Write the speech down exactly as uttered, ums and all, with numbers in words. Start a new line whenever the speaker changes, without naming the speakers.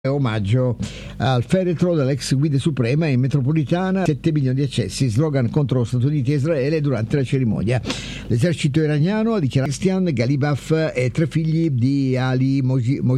Omaggio al feretro dell'ex guida suprema in metropolitana, sette milioni di accessi, slogan contro Stati Uniti e Israele durante la cerimonia. L'esercito iraniano ha dichiarato Christian Galibaf e tre figli di Ali Moji